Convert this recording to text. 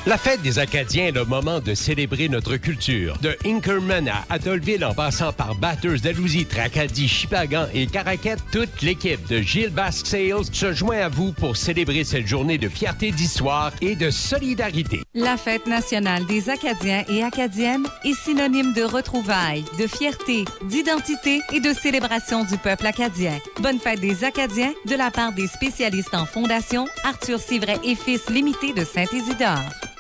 La fête des Acadiens est le moment de célébrer notre culture. De Inkerman à Atholville, en passant par Batters, Dalhousie, Tracadie, Shippagan et Caraquette, toute l'équipe de Gilles Basque Sales se joint à vous pour célébrer cette journée de fierté, d'histoire et de solidarité. La fête nationale des Acadiens et Acadiennes est synonyme de retrouvailles, de fierté, d'identité et de célébration du peuple acadien. Bonne fête des Acadiens de la part des spécialistes en fondation Arthur Sivray et Fils Limité de Saint-Isidore.